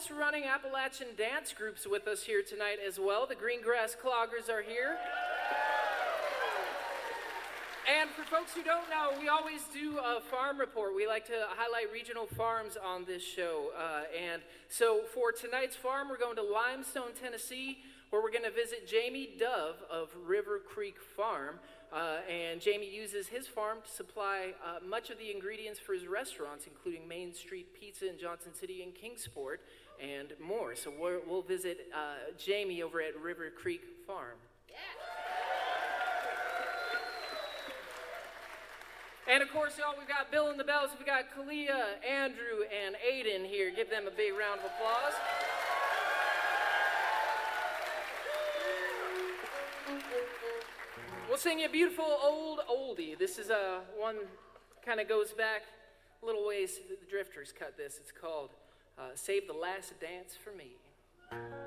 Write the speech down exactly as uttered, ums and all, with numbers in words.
folks running Appalachian dance groups with us here tonight as well. The Greengrass Cloggers are here. And for folks who don't know, we always do a farm report. We like to highlight regional farms on this show. Uh, and so for tonight's farm, we're going to Limestone, Tennessee, where we're going to visit Jamie Dove of River Creek Farm. Uh, and Jamie uses his farm to supply uh, much of the ingredients for his restaurants, including Main Street Pizza in Johnson City and Kingsport, and more. So we're, we'll visit uh, Jamie over at River Creek Farm. And of course, y'all, we've got Bill and the Bells. We've got Kalia, Andrew, and Aiden here. Give them a big round of applause. We'll sing you a beautiful old oldie. This is a one kind of goes back a little ways. The Drifters cut this. It's called uh, Save the Last Dance for Me.